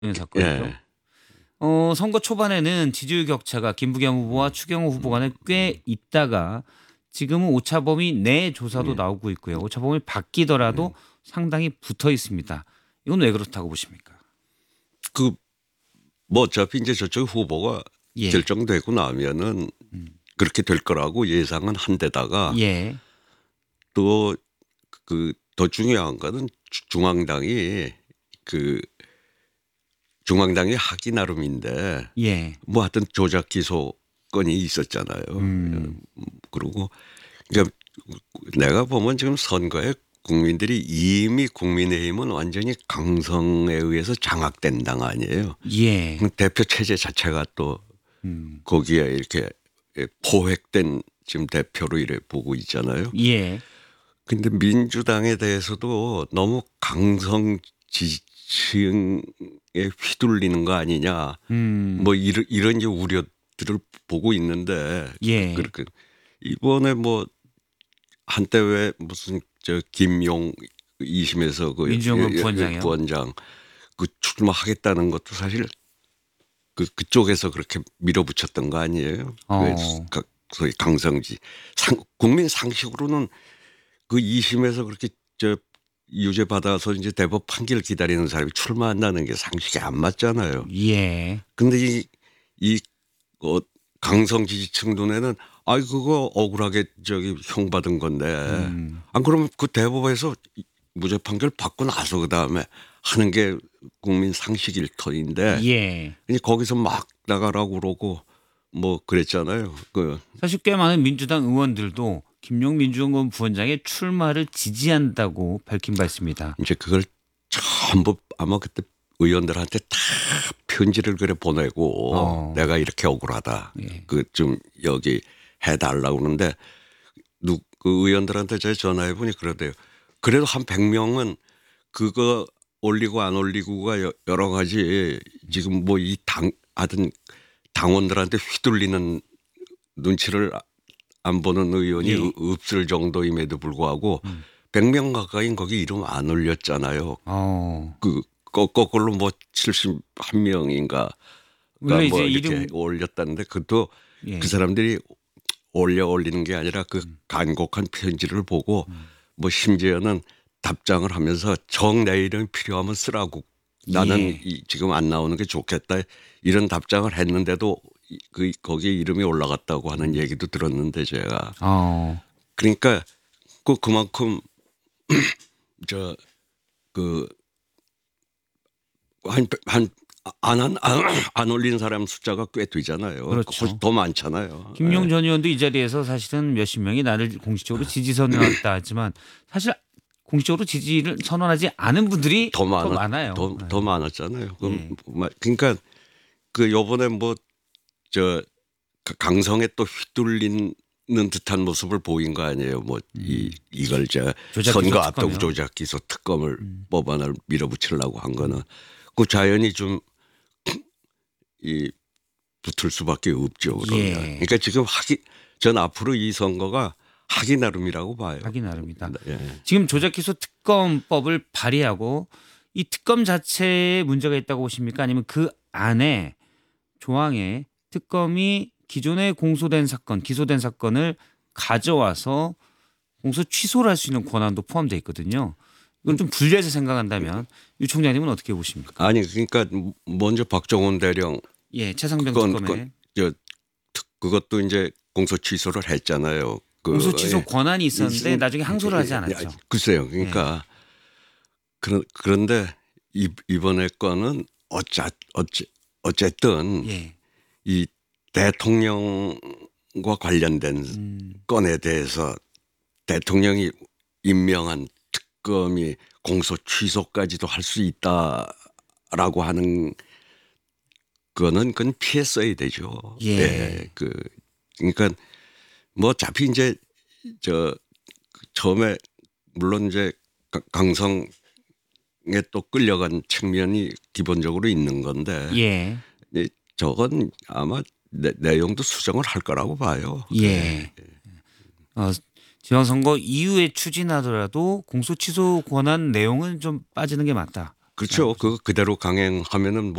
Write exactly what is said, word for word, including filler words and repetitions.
사건이죠. 예. 어, 선거 초반에는 지지율 격차가 김부겸 후보와 추경호 후보 간에 꽤 있다가 지금은 오차범위 내 조사도 예. 나오고 있고요. 오차범위 바뀌더라도 상당히 붙어 있습니다. 이건 왜 그렇다고 보십니까? 그 뭐 어차피 이제 저쪽 후보가 예. 결정되고 나면은 그렇게 될 거라고 예상은 한 데다가 예. 또 그 더 중요한 거는 주- 중앙당이 그 중앙당이 하기 나름인데 예. 뭐 하여튼 조작 기소 건이 있었잖아요. 음. 그리고 그러니까 내가 보면 지금 선거에 국민들이 이미 국민의힘은 완전히 강성에 의해서 장악된 당 아니에요. 예. 그 대표 체제 자체가 또 음. 거기에 이렇게 포획된 지금 대표로 이래 보고 있잖아요. 예. 근데 민주당에 대해서도 너무 강성 지지층에 휘둘리는 거 아니냐. 음. 뭐 이런 이런 이제 우려들을 보고 있는데 예. 그렇게 이번에 뭐 한때 왜 무슨 저 김용 이 심에서 그 민주연구원 예, 예, 부원장이요? 부원장 그 출마하겠다는 것도 사실 그 그쪽에서 그렇게 밀어붙였던 거 아니에요? 어. 그 소위 강성지 상, 국민 상식으로는 그 이 심에서 그렇게 저 유죄 받아서 이제 대법 판결 기다리는 사람이 출마한다는 게 상식이 안 맞잖아요. 예. 근데 이, 이, 어, 강성 지지층 눈에는 아이, 그거 억울하게 저기 형 받은 건데. 음. 안 그러면 그 대법에서 무죄 판결 받고 나서 그 다음에 하는 게 국민 상식일 터인데. 예. 그냥 거기서 막 나가라고 그러고 뭐 그랬잖아요. 그 사실 꽤 많은 민주당 의원들도 김용 민주연구원 부원장의 출마를 지지한다고 밝힌 바 있습니다. 이제 그걸 전부 아마 그때 의원들한테 다 편지를 그래 보내고 어. 내가 이렇게 억울하다. 예. 그 좀 여기 해달라고 그러는데 누, 그 의원들한테 제가 전화해 보니 그러대요. 그래도 한 백 명은 그거 올리고 안 올리고가 여- 여러 가지 지금 뭐 이 당, 하여튼 당원들한테 휘둘리는 눈치를 안 보는 의원이 예. 의- 없을 정도임에도 불구하고 백 명 가까이 거기 이름 안 올렸잖아요. 어. 그 거- 거꾸로 뭐 칠십일 명인가 원래 뭐 이제 이렇게 이름 올렸다는데 그것도 예. 그 사람들이 올려 올리는 게 아니라 그 간곡한 편지를 보고 뭐 심지어는 답장을 하면서 정 내 이름이 필요하면 쓰라고 나는 예. 이 지금 안 나오는 게 좋겠다 이런 답장을 했는데도 이- 그 거기에 이름이 올라갔다고 하는 얘기도 들었는데 제가 어. 그러니까 그 그만큼 저 그 한 한 안 안 안 안 올린 사람 숫자가 꽤 되잖아요. 그렇죠. 훨씬 더 많잖아요. 김용 예. 전 의원도 이 자리에서 사실은 몇십 명이 나를 공식적으로 지지 선언했다 하지만 사실 공식적으로 지지를 선언하지 않은 분들이 더 많아 많아요. 더, 네. 더 많았잖아요. 그럼 예. 뭐 그러니까 그 요번에 뭐 저 강성에 또 휘둘리는 듯한 모습을 보인 거 아니에요. 뭐 이 이걸 저 음. 조작 선거 기소 앞두고 특검이요? 음. 조작 기소 특검을 법안을 밀어붙이려고 한 거는 그 자연히 좀 이 붙을 수밖에 없죠. 그러면. 예. 그러니까 지금 하기 전 앞으로 이 선거가 하기 나름이라고 봐요. 하기 나름이다. 예. 지금 조작 기소 특검법을 발의하고 이 특검 자체에 문제가 있다고 보십니까? 아니면 그 안에 조항에 특검이 기존에 공소된 사건, 기소된 사건을 가져와서 공소 취소를 할 수 있는 권한도 포함되어 있거든요. 이건 좀 분리해서 생각한다면 유 총장님은 어떻게 보십니까? 아니 그러니까 먼저 박정훈 대령 예, 최상병 그건, 특검에 그건 저 특- 그것도 이제 공소 취소를 했잖아요. 그 공소 취소 예. 권한이 있었는데 있- 나중에 항소를 하지 예, 않았죠. 예, 글쎄요. 그러니까 그런 그런데 이, 이번에 거는 어째 어째 어쨌든 예. 이 대통령과 관련된 음. 건에 대해서 대통령이 임명한 특검이 공소 취소까지도 할 수 있다라고 하는 거는 그건 피했어야 되죠. 예. 네, 그 그러니까 뭐 어차피 이제 저 처음에 물론 이제 가- 강성에 또 끌려간 측면이 기본적으로 있는 건데 예. 이 저건 아마 내, 내용도 수정을 할 거라고 봐요. 예. 어, 지방선거 이후에 추진하더라도 공소 취소 권한 내용은 좀 빠지는 게 맞다. 그렇죠. 그거 그대로 강행하면은